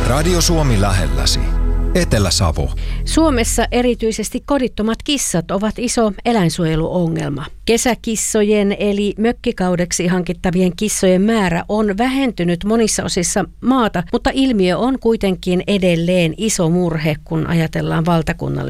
Radio Suomi lähelläsi. Etelä-Savo. Suomessa erityisesti kodittomat kissat ovat iso eläinsuojeluongelma. Kesäkissojen eli mökkikaudeksi hankittavien kissojen määrä on vähentynyt monissa osissa maata, mutta ilmiö on kuitenkin edelleen iso murhe, kun ajatellaan valtakunnallisesti